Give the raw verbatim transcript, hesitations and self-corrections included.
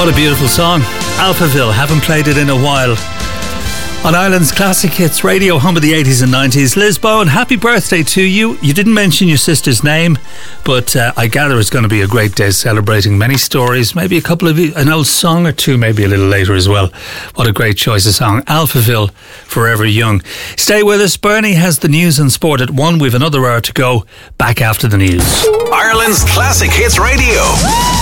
What a beautiful song. Alphaville, haven't played it in a while. On Ireland's Classic Hits Radio, home of the eighties and nineties. Liz Bowen, happy birthday to you. You didn't mention your sister's name, but uh, I gather it's going to be a great day, celebrating many stories, maybe a couple of, an old song or two, maybe a little later as well. What a great choice of song. Alphaville, Forever Young. Stay with us. Bernie has the news and sport at one. We've another hour to go. Back after the news. Ireland's Classic Hits Radio.